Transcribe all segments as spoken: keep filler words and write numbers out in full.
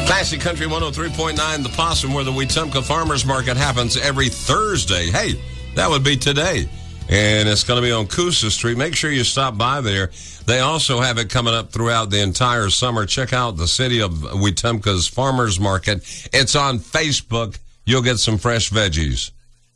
Classic Country one oh three point nine, The Possum, where the Wetumpka Farmers Market happens every Thursday. Hey, that would be today. And it's going to be on Coosa Street. Make sure you stop by there. They also have it coming up throughout the entire summer. Check out the City of Wetumpka's Farmers Market. It's on Facebook. You'll get some fresh veggies.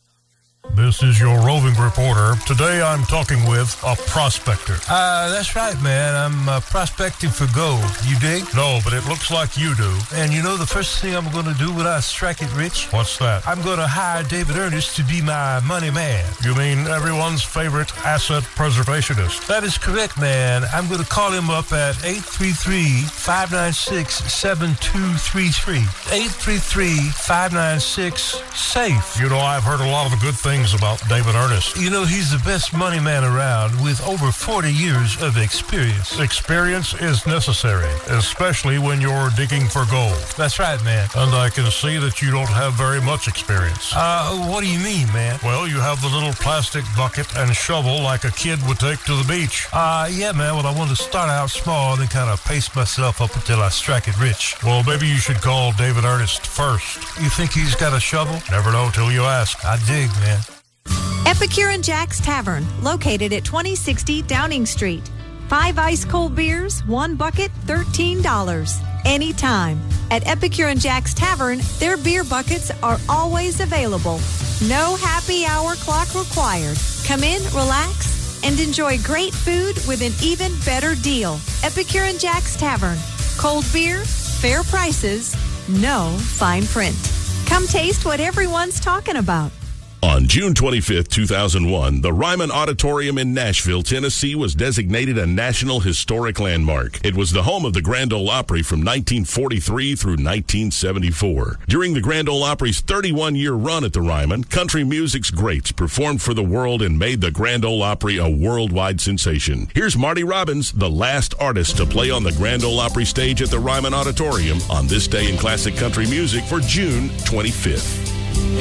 This is your roving reporter. Today I'm talking with a prospector. Uh, that's right, man. I'm uh, prospecting for gold. You dig? No, but it looks like you do. And you know the first thing I'm going to do when I strike it rich? What's that? I'm going to hire David Ernest to be my money man. You mean everyone's favorite asset preservationist? That is correct, man. I'm going to call him up at eight three three, five nine six, seven two three three. eight three three, five nine six, SAFE. You know, I've heard a lot of good things about David Ernest. You know, he's the best money man around with over forty years of experience. Experience is necessary, especially when you're digging for gold. That's right, man. And I can see that you don't have very much experience. Uh, what do you mean, man? Well, you have the little plastic bucket and shovel like a kid would take to the beach. Uh, yeah, man. Well, I want to start out small and then kind of pace myself up until I strike it rich. Well, maybe you should call David Ernest first. You think he's got a shovel? Never know till you ask. I dig, man. Epicure and Jack's Tavern, located at twenty sixty Downing Street. Five ice-cold beers, one bucket, thirteen dollars. Anytime. At Epicure and Jack's Tavern, their beer buckets are always available. No happy hour clock required. Come in, relax, and enjoy great food with an even better deal. Epicure and Jack's Tavern. Cold beer, fair prices, no fine print. Come taste what everyone's talking about. On June twenty-fifth, two thousand one, the Ryman Auditorium in Nashville, Tennessee was designated a National Historic Landmark. It was the home of the Grand Ole Opry from nineteen forty-three through nineteen seventy-four. During the Grand Ole Opry's thirty-one-year run at the Ryman, country music's greats performed for the world and made the Grand Ole Opry a worldwide sensation. Here's Marty Robbins, the last artist to play on the Grand Ole Opry stage at the Ryman Auditorium on this day in classic country music for June twenty-fifth.